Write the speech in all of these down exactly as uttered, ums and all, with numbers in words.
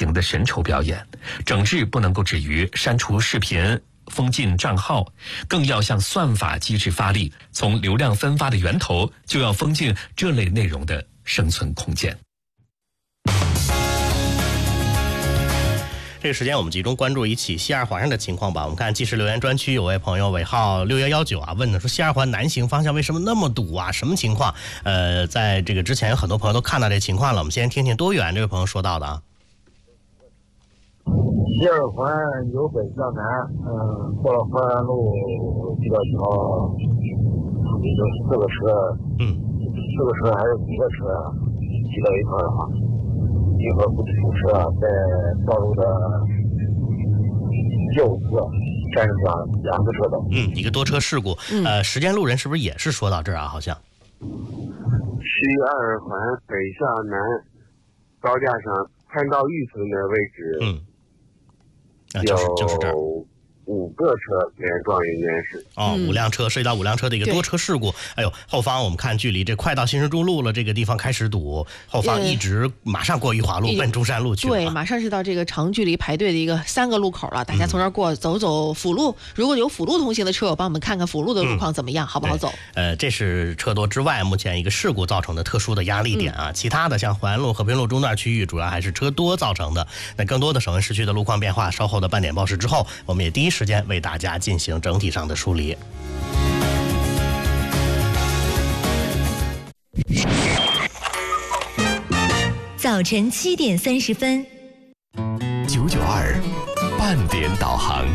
情的神丑表演。整治不能够止于删除视频、封禁账号，更要向算法机制发力，从流量分发的源头就要封禁这类内容的生存空间。 这个时间我们集中关注一起西二环上的情况吧。我们看即时留言专区有位朋友尾号六一一九啊问的说，西二环南行方向为什么那么堵啊？什么情况？呃，在这个之前有很多朋友都看到这情况了，我们先听听多远这位朋友说到的啊。 西二环由北向南，嗯，过了环安路这条桥，也就四个车，嗯，四个车还是五个车挤到一块儿的话，一会儿不出车，在道路的右侧站着两两个车道。 嗯，一个多车事故。嗯、呃，时间路人是不是也是说到这儿啊？好像。 西二环北向南高架上看到玉村的位置， 嗯，啊、就是就是这儿。 五个车连撞人员是哦，五辆车涉及到五辆车的一个多车事故。哎呦，后方我们看距离这快到新生中路了，这个地方开始堵，后方一直马上过裕华路、呃、奔中山路去了。 对，马上是到这个长距离排队的一个三个路口了，大家从这儿过、嗯、走走辅路。如果有辅路通行的车友，帮我们看看辅路的路况怎么样，嗯、好不好走？ 呃，这是车多之外，目前一个事故造成的特殊的压力点啊。嗯、其他的像淮安路、和平路中段区域，主要还是车多造成的。那更多的省会市区的路况变化，稍后的半点报时之后，我们也第一时间为大家进行整体上的梳理。 早晨七点三十分， 九九二半点导航。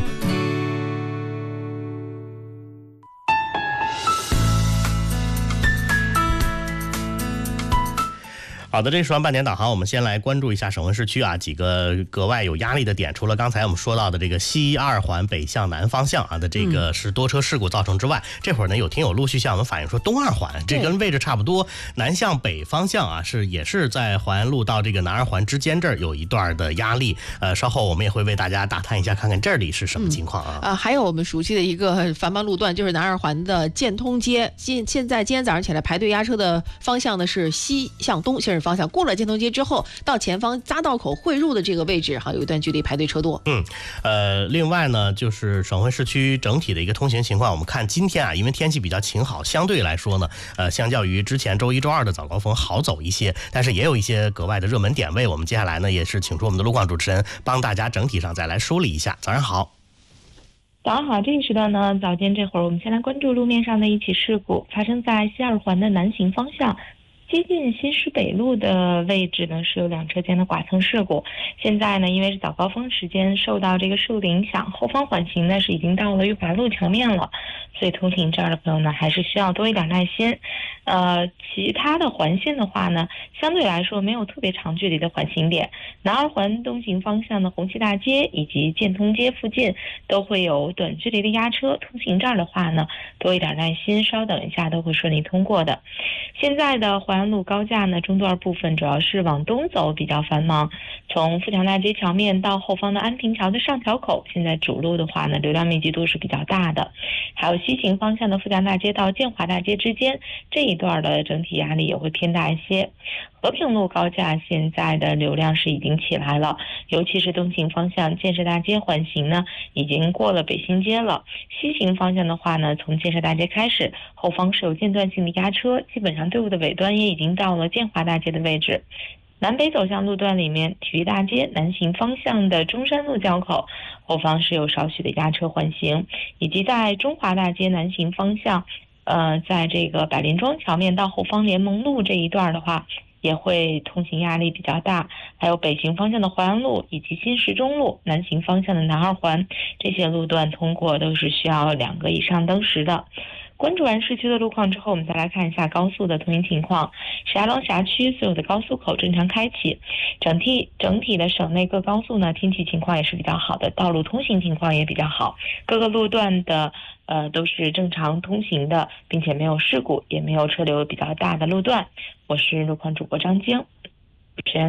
好的，这是完半点导航，我们先来关注一下省会市区啊几个格外有压力的点。除了刚才我们说到的这个西二环北向南方向啊的这个是多车事故造成之外，嗯、这会儿呢有听友陆续向我们反映说，东二环这跟位置差不多，南向北方向啊是也是在淮安路到这个南二环之间这儿有一段的压力。呃，稍后我们也会为大家打探一下，看看这里是什么情况啊。 嗯、呃，还有我们熟悉的一个繁忙路段，就是南二环的建通街。现现在今天早上起来排队压车的方向呢是西向东行驶方向，过了建通街之后，到前方匝道口汇入的这个位置，哈，有一段距离排队车多。 嗯，呃，另外呢，就是省会市区整体的一个通行情况，我们看今天啊，因为天气比较晴好，相对来说呢，呃，相较于之前周一周二的早高峰好走一些，但是也有一些格外的热门点位。我们接下来呢，也是请出我们的路况主持人，帮大家整体上再来梳理一下。早上好。 早上好，这个时段呢，早间这会儿我们先来关注路面上的一起事故，发生在西二环的南行方向。接近新市北路的位置呢，是有两车间的剐蹭事故。现在呢，因为是早高峰时间，受到这个事故的影响，后方缓行呢是已经到了裕华路桥面了，所以通勤这儿的朋友呢，还是需要多一点耐心。呃，其他的环线的话呢，相对来说没有特别长距离的缓行点。南二环东行方向的红旗大街以及建通街附近都会有短距离的压车，通行这儿的话呢，多一点耐心，稍等一下都会顺利通过的。现在的淮安路高架呢，中段部分主要是往东走比较繁忙，从富强大街桥面到后方的安平桥的上桥口，现在主路的话呢，流量密集度是比较大的。还有西行方向的富强大街到建华大街之间这一段的整体压力也会偏大一些。和平路高架现在的流量是已经起来了，尤其是东行方向建设大街缓行呢，已经过了北新街了。西行方向的话呢，从建设大街开始，后方是有间断性的压车，基本上队伍的尾端也已经到了建华大街的位置。南北走向路段里面，体育大街南行方向的中山路交口后方是有少许的压车缓行，以及在中华大街南行方向呃，在这个百林庄桥面到后方联盟路这一段的话，也会通行压力比较大。还有北行方向的淮安路以及新十中路，南行方向的南二环，这些路段通过都是需要两个以上灯时的。关注完市区的路况之后，我们再来看一下高速的通行情况。石家庄辖区所有的高速口正常开启，整体整体的省内各高速呢，天气情况也是比较好的，道路通行情况也比较好，各个路段的呃都是正常通行的，并且没有事故，也没有车流比较大的路段。我是路况主播张晶，主持人。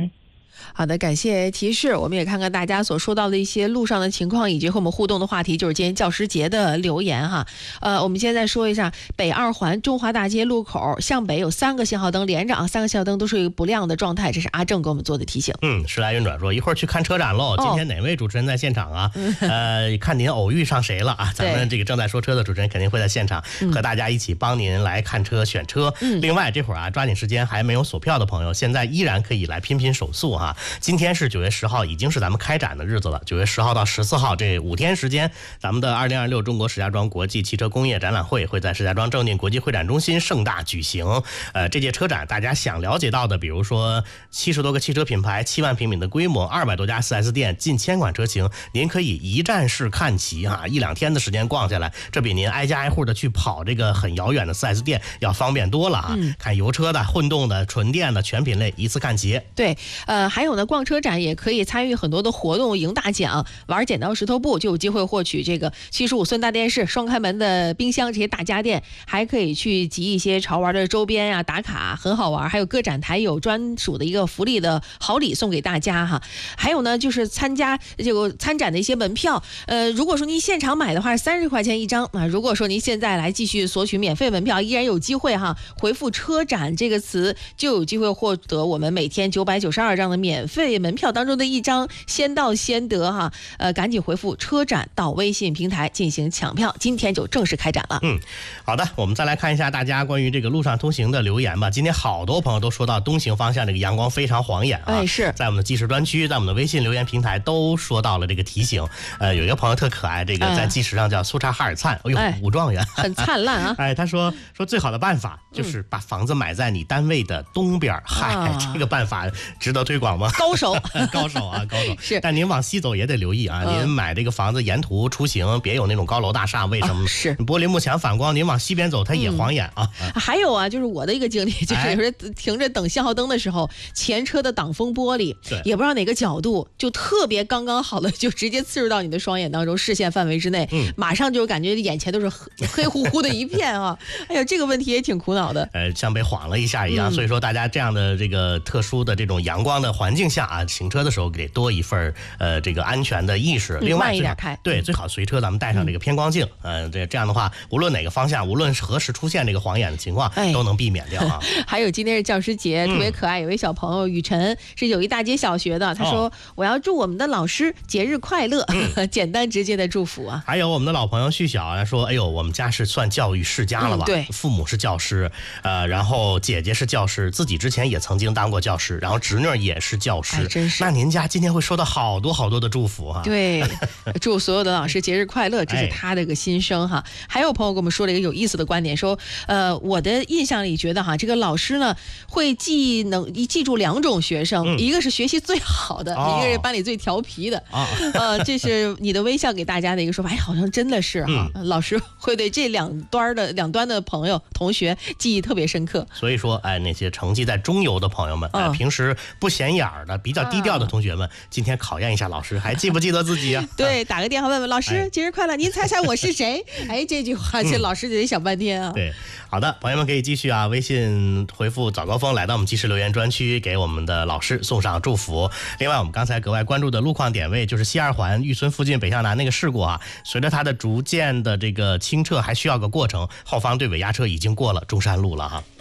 好的，感谢提示。我们也看看大家所说到的一些路上的情况，以及和我们互动的话题，就是今天教师节的留言哈。呃，我们现在说一下北二环中华大街路口向北有三个信号灯连着啊，三个信号灯都是一个不亮的状态，这是阿正给我们做的提醒。 嗯，时来运转说一会儿去看车展喽。今天哪位主持人在现场啊？哦、呃，看您偶遇上谁了啊？咱们这个正在说车的主持人肯定会在现场和大家一起帮您来看车、选车。嗯、另外，这会儿啊，抓紧时间还没有锁票的朋友，现在依然可以来拼拼手速哈。今天是九月十号，已经是咱们开展的日子了。九月十号到十四号这五天时间，咱们的二零二六中国石家庄国际汽车工业展览会会在石家庄正定国际会展中心盛大举行。呃，这届车展大家想了解到的，比如说七十多个汽车品牌、七万平米的规模、二百多家 四 S 店、近千款车型，您可以一站式看齐哈，一两天的时间逛下来，这比您挨家挨户的去跑这个很遥远的 四 S 店要方便多了啊！嗯、看油车的、混动的、纯电的全品类一次看齐。 对，呃，还有呢，逛车展也可以参与很多的活动，赢大奖，玩剪刀石头布就有机会获取这个七十五寸大电视、双开门的冰箱这些大家电，还可以去集一些潮玩的周边啊，打卡很好玩，还有各展台有专属的一个福利的好礼送给大家哈。还有呢，就是参加这个参展的一些门票，呃，如果说您现场买的话是三十块钱一张啊，如果说您现在来继续索取免费门票，依然有机会哈，回复车展这个词就有机会获得我们每天九百九十二张的免费门票当中的一张，先到先得哈。呃，赶紧回复车展到微信平台进行抢票，今天就正式开展了。 嗯，好的，我们再来看一下大家关于这个路上通行的留言吧。今天好多朋友都说到东行方向这个阳光非常晃眼啊， 哎，是在我们的即时专区，在我们的微信留言平台都说到了这个提醒。呃，有一个朋友特可爱，这个在即时上叫苏查哈尔灿，哎呦， 哎、 武状元， 很灿烂啊。 哎，他说说最好的办法就是把房子买在你单位的东边。嗨、嗯，这个办法值得推广吗？ 高手， 高手啊，高手是。 但您往西走也得留意啊，嗯、您买这个房子沿途出行，别有那种高楼大厦，为什么？啊、 是玻璃幕墙反光，您往西边走，它也晃眼啊。 嗯、还有啊，就是我的一个经历，就是有时候停着等信号灯的时候，前车的挡风玻璃，也不知道哪个角度，就特别刚刚好的，就直接刺入到你的双眼当中，视线范围之内，嗯、马上就感觉眼前都是黑乎乎的一片啊！哎呀，这个问题也挺苦恼的。 呃，像被晃了一下一样，嗯、所以说大家这样的这个特殊的这种阳光的环境下啊，行车的时候得多一份呃这个安全的意识。另外， 慢一点开， 对，最好随车咱们带上这个偏光镜，嗯、呃，这这样的话，无论哪个方向，无论是何时出现这个晃眼的情况，哎、都能避免掉啊。 还有今天是教师节，特别可爱，有位小朋友雨晨是友谊大街小学的，他说、哦、我要祝我们的老师节日快乐，嗯、简单直接的祝福啊。 还有我们的老朋友旭晓他说，哎呦，我们家是算教育世家了吧？嗯、 对， 父母是教师，呃，然后姐姐是教师，自己之前也曾经当过教师，然后侄女也是教师， 哎、真是。 那您家今天会收到好多好多的祝福啊。 对，祝所有的老师节日快乐，这是他的一个心声哈。哎、还有朋友跟我们说了一个有意思的观点，说，呃，我的印象里觉得哈，这个老师呢会记能记住两种学生，嗯、一个是学习最好的，哦、一个是班里最调皮的。哦、呃，这是你的微笑给大家的一个说法，哎，好像真的是哈，嗯、老师会对这两端的两端的朋友同学记忆特别深刻。 所以说，哎，那些成绩在中游的朋友们，哎，嗯、平时不显眼的、比较低调的同学们，嗯、今天考验一下老师，还记不记得自己啊？ 对，打个电话问问老师，哎、节日快乐，您猜猜我是谁？哎，这句话这老师得想半天啊。 对，好的，朋友们可以继续啊，微信回复早高峰来到我们即时留言专区，给我们的老师送上祝福。另外，我们刚才格外关注的路况点位就是西二环玉村附近北向南那个事故啊，随着它的逐渐的这个清澈，还需要个过程，后方对尾压车已经过了中山路了哈。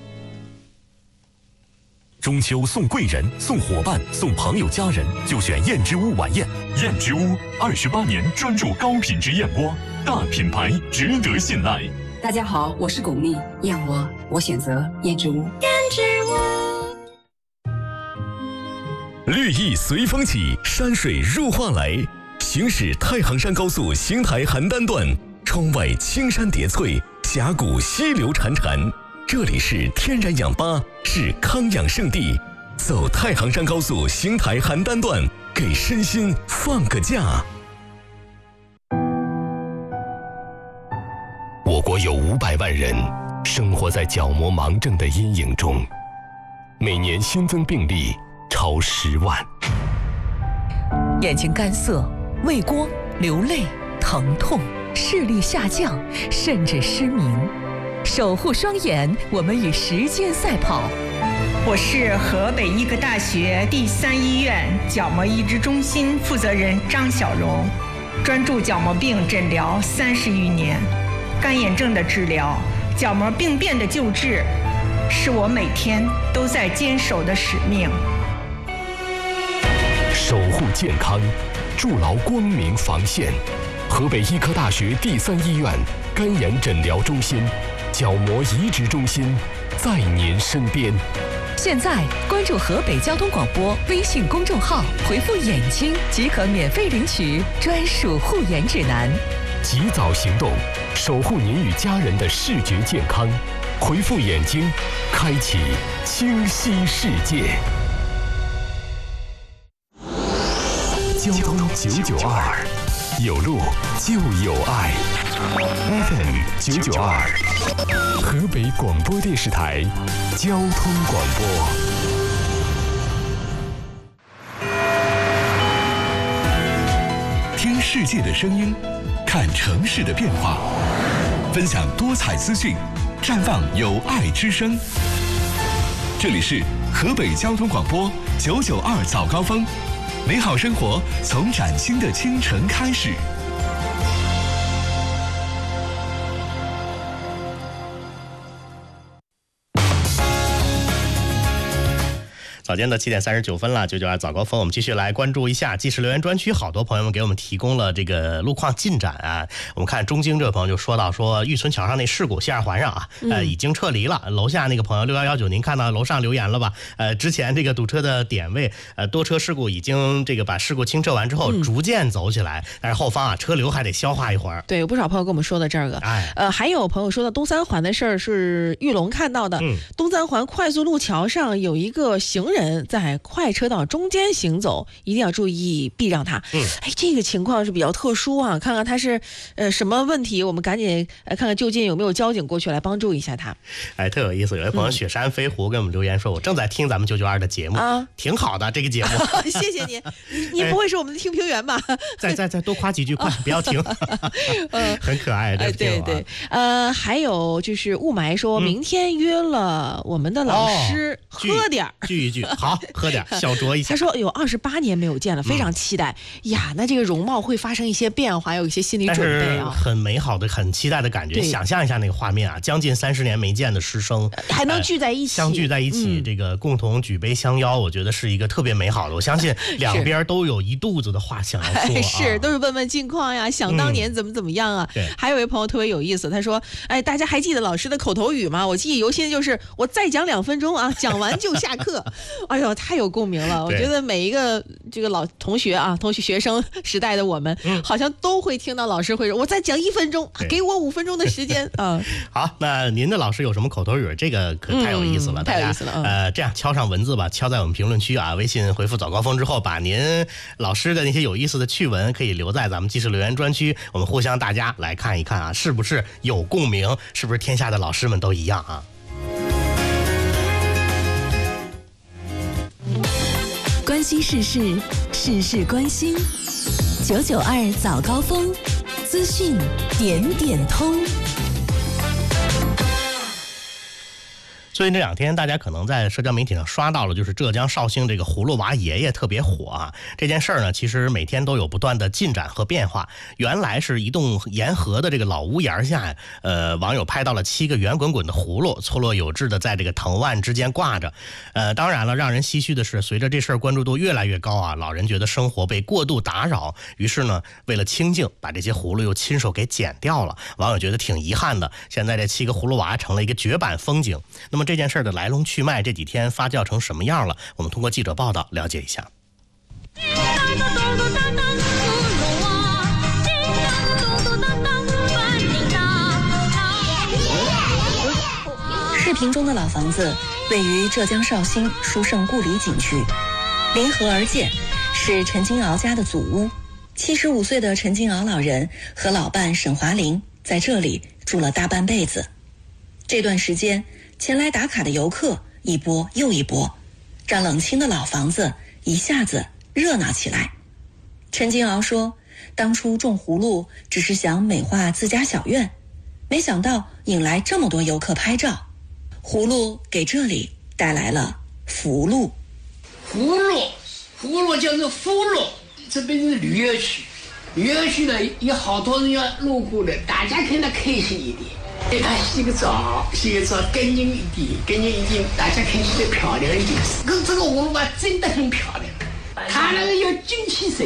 中秋送贵人、送伙伴、送朋友家人，就选燕之屋晚宴。燕之屋二十八年专注高品质燕窝，大品牌值得信赖。 大家好，我是巩俐，燕窝我选择燕之屋。燕之屋。绿意随风起，山水入画来。行驶太行山高速邢台邯郸段，窗外青山叠翠，峡谷溪流潺潺。这里是天然氧吧，是康养圣地。走太行山高速邢台邯郸段，给身心放个假。我国有五百万人生活在角膜盲症的阴影中，每年新增病例超十万。 眼睛干涩、畏光、流泪、疼痛、视力下降，甚至失明。守护双眼，我们与时间赛跑。 我是河北医科大学第三医院角膜移植中心负责人张小荣，专注角膜病诊疗三十余年，干眼症的治疗、角膜病变的救治，是我每天都在坚守的使命。 守护健康，筑牢光明防线。河北医科大学第三医院干眼诊疗中心、角膜移植中心在您身边。 现在关注河北交通广播微信公众号，回复眼睛即可免费领取专属护眼指南。 及早行动，守护您与家人的视觉健康。回复眼睛，开启清晰世界。交通九九二，有路就有爱。F M 九九二，河北广播电视台交通广播。 听世界的声音，看城市的变化，分享多彩资讯，绽放有爱之声。这里是河北交通广播九九二早高峰，美好生活从崭新的清晨开始。 早间的七点三十九分了，九九二早高峰，我们继续来关注一下即时留言专区。好多朋友们给我们提供了这个路况进展啊。我们看中京这个朋友就说到说，玉村桥上那事故西二环上啊，呃已经撤离了。楼下那个朋友六幺幺九，您看到楼上留言了吧？呃，之前这个堵车的点位，呃，多车事故已经这个把事故清撤完之后，逐渐走起来，但是后方啊车流还得消化一会儿。 对，有不少朋友跟我们说的这个， 哎， 呃，还有朋友说到东三环的事儿，是玉龙看到的。嗯，东三环快速路桥上有一个行人在快车道中间行走，一定要注意避让他。嗯，哎，这个情况是比较特殊啊，看看他是呃什么问题，我们赶紧呃看看就近有没有交警过去来帮助一下他。 哎，特有意思，有位朋友雪山飞狐给我们留言说，我正在听咱们九九二的节目啊，挺好的这个节目。 谢谢你，你你不会是我们的听评员吧？ 再再再多夸几句，快不要停。很可爱，这个节目、啊对对，呃，还有就是雾霾说、嗯、明天约了我们的老师、哦、喝点儿， 聚一聚，好。喝点小酌一下。 他说有二十八年没有见了，非常期待、嗯、呀。那这个容貌会发生一些变化，有一些心理准备啊。 很美好的、很期待的感觉。想象一下那个画面啊，将近三十年没见的师生还能聚在一起， 呃、相聚在一起、嗯，这个共同举杯相邀，我觉得是一个特别美好的。我相信两边都有一肚子的话想要说、啊， 是都是问问近况呀，想当年怎么怎么样啊。嗯、还有一位朋友特别有意思，他说：“哎，大家还记得老师的口头语吗？我记忆犹新，就是我再讲两分钟啊，讲完就下课。”哎呦，太有共鸣了。我觉得每一个这个老同学啊，同学学生时代的我们、嗯，好像都会听到老师会说：“我再讲一分钟，给我五分钟的时间。”啊， 好，那您的老师有什么口头语？这个可太有意思了， 嗯、太有意思了。嗯、 呃，这样敲上文字吧，敲在我们评论区啊，微信回复早高峰之后，把您老师的那些有意思的趣闻可以留在咱们即时留言专区，我们互相大家来看一看啊，是不是有共鸣？是不是天下的老师们都一样啊？ 关心时事，事事关心。九九二早高峰，资讯点点通。 最近这两天，大家可能在社交媒体上刷到了，就是浙江绍兴这个葫芦娃爷爷特别火啊。这件事儿呢，其实每天都有不断的进展和变化。原来是一栋沿河的这个老屋檐下，呃，网友拍到了七个圆滚滚的葫芦，错落有致的在这个藤蔓之间挂着。呃，当然了，让人唏嘘的是，随着这事儿关注度越来越高啊，老人觉得生活被过度打扰，于是呢，为了清静，把这些葫芦又亲手给剪掉了。网友觉得挺遗憾的。现在这七个葫芦娃成了一个绝版风景。那么这件事的来龙去脉，这几天发酵成什么样了？我们通过记者报道了解一下。 视频中的老房子位于浙江绍兴书圣故里景区，临河而建，是陈金鳌家的祖屋。七十五岁的陈金鳌老人和老伴沈华林在这里住了大半辈子。这段时间，前来打卡的游客一波又一波，让冷清的老房子一下子热闹起来。陈金鳌说，当初种葫芦只是想美化自家小院，没想到引来这么多游客拍照。葫芦给这里带来了福禄。 福禄，福禄就是福禄，这边是旅游区，旅游区呢有好多人要路过的，大家看得开心一点。给他洗个澡，洗个澡干净一点，干净一点，大家看起来漂亮一点。这个这个葫芦娃真的很漂亮，它那个有精气神。